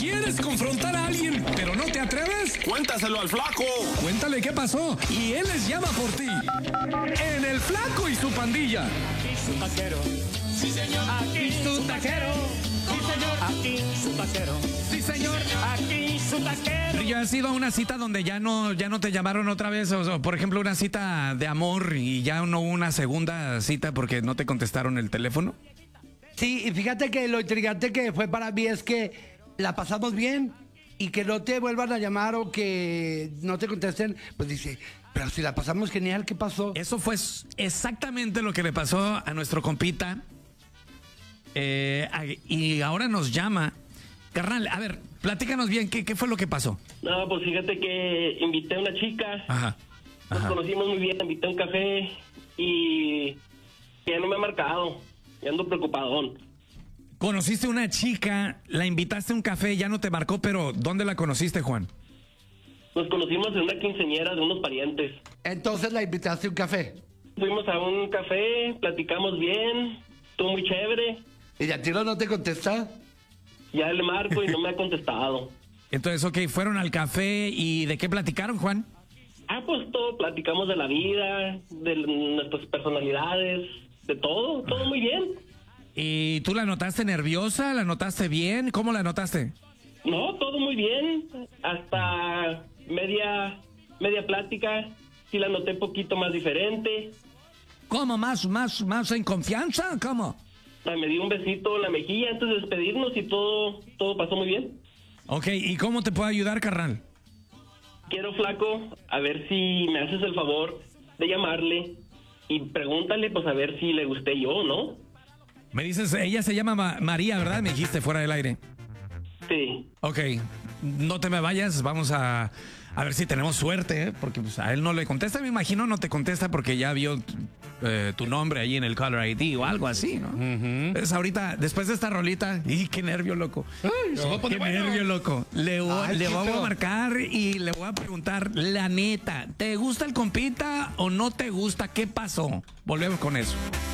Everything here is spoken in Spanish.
¿Quieres confrontar a alguien, pero no te atreves? Cuéntaselo al Flaco. Cuéntale qué pasó y él les llama por ti. En El Flaco y su pandilla. Aquí su taquero. Sí, señor. Aquí su taquero. Sí, señor. Aquí su taquero. Sí, señor. Aquí su taquero. ¿Ya has ido a una cita donde ya no te llamaron otra vez? O, por ejemplo, una cita de amor y ya no hubo una segunda cita porque no te contestaron el teléfono. Sí, y fíjate que lo intrigante que fue para mí es que la pasamos bien y que no te vuelvan a llamar o que no te contesten, pues dice, pero si la pasamos genial, ¿qué pasó? Eso fue exactamente lo que le pasó a nuestro compita. Y ahora nos llama. Carnal, a ver, platícanos bien, ¿qué fue lo que pasó? No, pues fíjate que invité a una chica. Ajá. Nos conocimos muy bien, invité a un café y ya no me ha marcado. Ya ando preocupadón. Conociste una chica, la invitaste a un café, ya no te marcó, pero ¿dónde la conociste, Juan? Nos conocimos en una quinceañera de unos parientes. Entonces la invitaste a un café. Fuimos a un café, platicamos bien, estuvo muy chévere. ¿Y a ti no te contesta? Ya le marco y no me ha contestado. Entonces, ok, fueron al café y ¿de qué platicaron, Juan? Pues todo, platicamos de la vida, de nuestras personalidades, de todo muy bien. ¿Y tú la notaste nerviosa? ¿La notaste bien? ¿Cómo la notaste? No, todo muy bien, hasta media plática, sí la noté un poquito más diferente. ¿Cómo? ¿Más en confianza? ¿Cómo? Me dio un besito en la mejilla antes de despedirnos y todo pasó muy bien. Ok, ¿y cómo te puedo ayudar, carnal? Quiero, Flaco, a ver si me haces el favor de llamarle y pregúntale, pues a ver si le gusté yo, ¿no? Me dices, ella se llama María, ¿verdad? Me dijiste fuera del aire. Sí. Ok, no te me vayas, vamos a ver si tenemos suerte, ¿eh? Porque pues, a él no le contesta, me imagino no te contesta porque ya vio tu nombre ahí en el Caller ID o algo así, ¿no? Entonces ahorita, después de esta rolita, ¡y qué nervio, loco! ¡Qué nervio, loco! Le voy a marcar y le voy a preguntar, la neta, ¿te gusta el compita o no te gusta? ¿Qué pasó? Volvemos con eso.